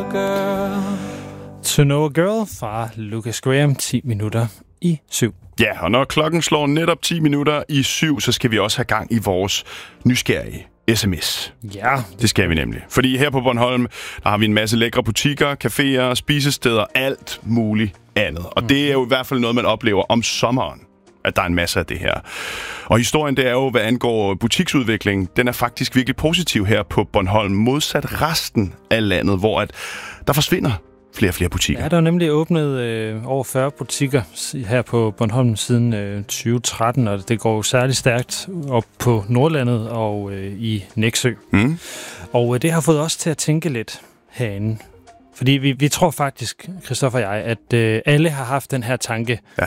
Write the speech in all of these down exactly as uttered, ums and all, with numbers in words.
To Know a Girl fra Lucas Graham, ti minutter i syv. Ja, og når klokken slår netop ti minutter i syv, så skal vi også have gang i vores nysgerrige sms. Ja. Det skal vi nemlig. Fordi her på Bornholm, der har vi en masse lækre butikker, caféer, spisesteder, alt muligt andet. Og mm. det er jo i hvert fald noget, man oplever om sommeren, at der er en masse af det her. Og historien, det er jo, hvad angår butiksudvikling, den er faktisk virkelig positiv her på Bornholm, modsat resten af landet, hvor at der forsvinder flere og flere butikker. Ja, der er nemlig åbnet øh, over fyrre butikker her på Bornholm siden øh, tyve tretten, og det går jo særligt stærkt op på Nordlandet og øh, i Nexø. Mm. Og øh, det har fået os til at tænke lidt herinde. Fordi vi, vi tror faktisk, Christoffer og jeg, at øh, alle har haft den her tanke, ja.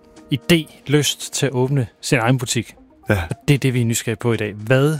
idé, lyst til at åbne sin egen butik. Ja. Og det er det, vi er nysgerrige på i dag. Hvad,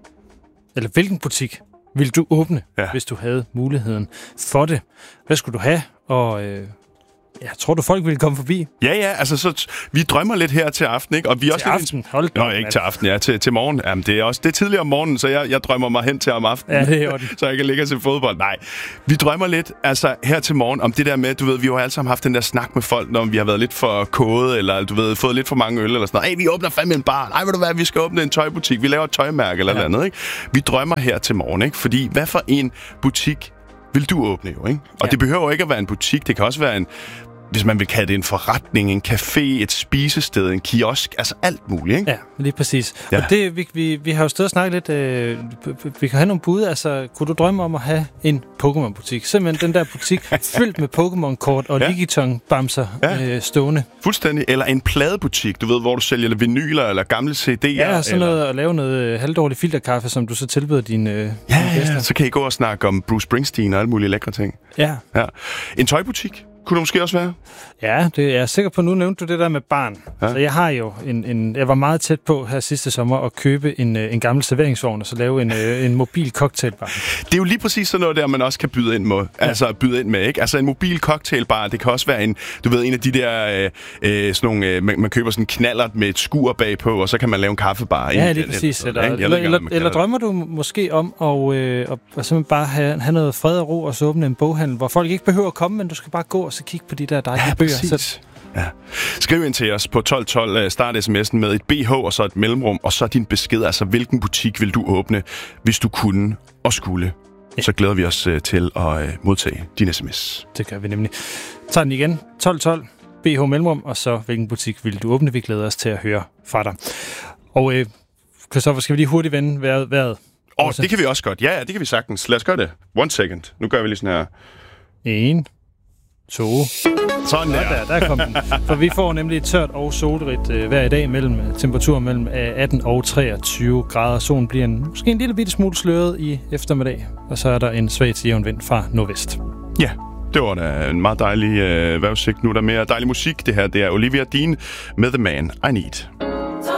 eller hvilken butik vil du åbne, ja. hvis du havde muligheden for det? Hvad skulle du have? Og øh, ja, tror du, folk ville komme forbi? Ja, ja, altså så vi drømmer lidt her til aften, ikke? Og vi er til også aften? Lidt... Hold Nå, ikke til aften, ja, til, til morgen. Jamen, det er også det er tidligere om morgenen, så jeg, jeg drømmer mig hen til om aftenen. Ja, det er det. Så jeg kan ligge og se fodbold. Nej, vi drømmer lidt, altså her til morgen, om det der med, du ved, vi har jo alle sammen haft den der snak med folk, når vi har været lidt for kode, eller du ved, fået lidt for mange øl, eller sådan noget. Hey, vi åbner fandme en bar. Nej, ved du hvad, vi skal åbne en tøjbutik. Vi laver et tøjmærke eller ja. andet, ikke? Vi drømmer her til morgen, ikke? Fordi hvad for en butik vil du åbne jo, ikke? Og ja. det behøver ikke at være en butik, det kan også være en, hvis man vil kalde det en forretning, en café, et spisested, en kiosk, altså alt muligt, ikke? Ja, lige præcis. Ja. Og det, vi, vi, vi har jo stået og snakket lidt, øh, vi kan have nogle bud, altså, kunne du drømme om at have en Pokémon-butik? Simpelthen den der butik fyldt med Pokémon-kort og ja. Ligiton-bamser ja. øh, stående. Fuldstændig. Eller en pladebutik, du ved, hvor du sælger vinyler eller gamle C D'er. Ja, sådan eller... noget at lave noget øh, halvdårlig filterkaffe, som du så tilbyder dine, øh, ja, dine gæster. Ja, så kan I gå og snakke om Bruce Springsteen og alle mulige lækre ting. Ja. ja. En tøjbutik kunne det måske også være? Ja, det er jeg sikker på. Nu nævnte du det der med barn. Ja. Så jeg har jo en, en... Jeg var meget tæt på her sidste sommer at købe en, en gammel serveringsvogn og så lave en, en mobil cocktailbar. Det er jo lige præcis sådan noget der, man også kan byde ind med. Ja. Altså byde ind med, ikke? Altså en mobil cocktailbar, det kan også være en... Du ved, en af de der... Øh, sådan nogle, øh, man, man køber sådan en knallert med et skur bagpå, og så kan man lave en kaffebar. Ja, lige præcis. Eller, eller, eller, eller, eller drømmer du måske om at, øh, at, at simpelthen bare have, have noget fred og ro og så åbne en boghandel, hvor folk ikke behøver at komme, men du skal bare gå og så kigge på de der dejlige ja, bøger. Så... Ja. Skriv ind til os på tolv tolv, start sms'en med et B H og så et mellemrum, og så din besked, altså hvilken butik vil du åbne, hvis du kunne og skulle. Ja. Så glæder vi os uh, til at uh, modtage din sms. Det gør vi nemlig. Tag den igen, tolv tolv, B H mellemrum, og så hvilken butik vil du åbne. Vi glæder os til at høre fra dig. Og øh, Christoffer, skal vi lige hurtigt vende vejret? vejret? Åh, oh, det kan vi også godt. Ja, ja, det kan vi sagtens. Lad os gøre det. One second. Nu gør vi lige sådan her. En, to... Sådan der. Ja, der, der kom den. For vi får nemlig et tørt og solrigt øh, hver i dag mellem temperatur mellem atten og treogtyve grader. Solen bliver en, måske en lille bitte smule sløret i eftermiddag, og så er der en svag til jævn vind fra nordvest. Ja, det var da en meget dejlig øh, vejrudsigt. Nu er der mere dejlig musik. Det her, det er Olivia Dean med The Man I Need.